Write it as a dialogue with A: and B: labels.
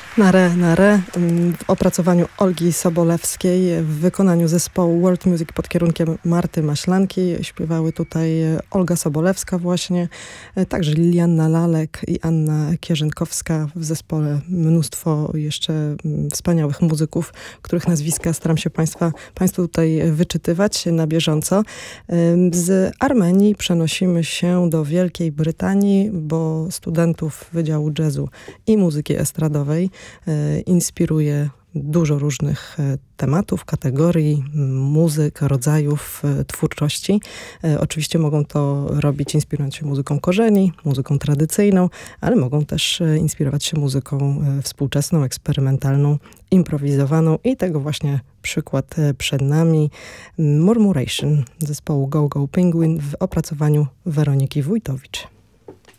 A: Na re w opracowaniu Olgi Sobolewskiej w wykonaniu zespołu World Music pod kierunkiem Marty Maślanki. Śpiewały tutaj Olga Sobolewska właśnie, także Lilianna Lalek i Anna Kierzynkowska. W zespole mnóstwo jeszcze wspaniałych muzyków, których nazwiska staram się Państwu tutaj wyczytywać na bieżąco. Z Armenii przenosimy się do Wielkiej Brytanii, bo studentów Wydziału Jazzu i Muzyki Estradowej inspiruje dużo różnych tematów, kategorii, muzyk, rodzajów twórczości. Oczywiście mogą to robić inspirując się muzyką korzeni, muzyką tradycyjną, ale mogą też inspirować się muzyką współczesną, eksperymentalną, improwizowaną i tego właśnie przykład przed nami. Murmuration zespołu Go Go Penguin w opracowaniu Weroniki Wójtowicz.